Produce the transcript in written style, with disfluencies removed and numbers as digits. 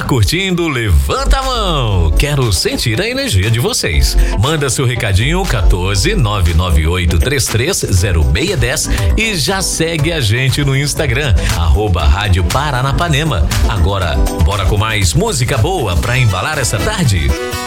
curtindo? Levanta a mão. Quero sentir a energia de vocês. Manda seu recadinho 14 998330610 e já segue a gente no Instagram @Rádio Paranapanema. Agora, bora com mais música boa pra embalar essa tarde.